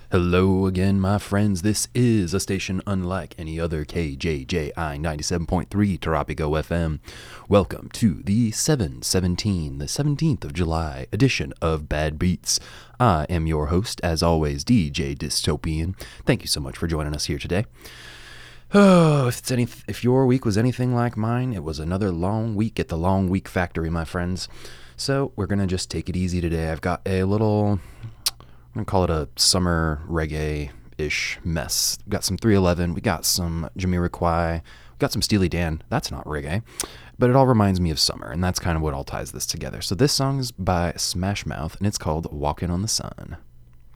Hello again, my friends. This is a station unlike any other, KJJI 97.3 Tarapico FM. Welcome to the 717, the 17th of July edition of Bad Beats. I am your host, as always, DJ Dystopian. Thank you so much for joining us here today. Oh, if your week was anything like mine, it was another long week at the Long Week Factory, my friends. So we're going to just take it easy today. I've got a little... I'm going to call it a summer reggae-ish mess. We got some 311, we got some Jamiroquai, we got some Steely Dan. That's not reggae, but it all reminds me of summer, and that's kind of what all ties this together. So this song is by Smash Mouth, and it's called Walking on the Sun.